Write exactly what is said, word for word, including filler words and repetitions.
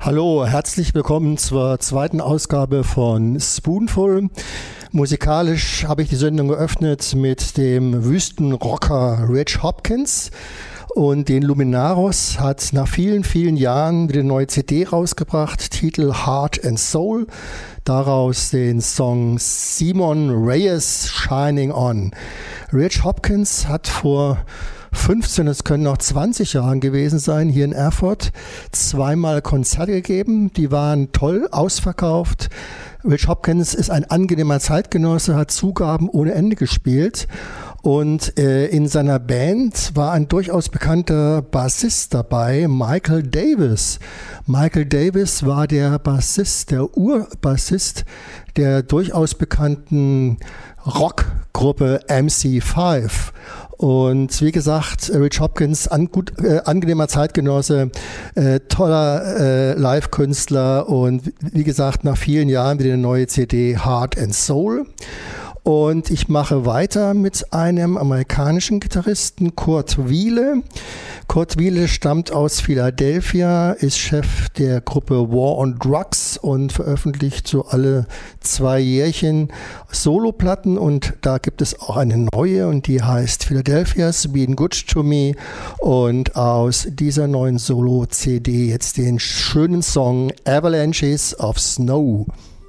Hallo, herzlich willkommen zur zweiten Ausgabe von Spoonful. Musikalisch habe ich die Sendung geöffnet mit dem Wüstenrocker Rich Hopkins. Und den Luminaros hat nach vielen, vielen Jahren wieder eine neue C D rausgebracht, Titel Heart and Soul. Daraus den Song Simon Reyes Shining On. Rich Hopkins hat vor fünfzehn, es können auch zwanzig Jahren gewesen sein, hier in Erfurt, zweimal Konzerte gegeben. Die waren toll, ausverkauft. Rich Hopkins ist ein angenehmer Zeitgenosse, hat Zugaben ohne Ende gespielt. Und äh, in seiner Band war ein durchaus bekannter Bassist dabei, Michael Davis. Michael Davis war der Bassist, der Urbassist der durchaus bekannten Rockgruppe M C fünf. Und wie gesagt, Rich Hopkins, an, gut, äh, angenehmer Zeitgenosse, äh, toller äh, Live-Künstler und wie gesagt, nach vielen Jahren wieder eine neue C D, Heart and Soul. Und ich mache weiter mit einem amerikanischen Gitarristen, Kurt Wiele. Kurt Wiele stammt aus Philadelphia, ist Chef der Gruppe War on Drugs und veröffentlicht so alle zwei Jährchen Soloplatten. Und da gibt es auch eine neue und die heißt Philadelphia's Been Good to Me. Und aus dieser neuen Solo-C D jetzt den schönen Song Avalanches of Snow.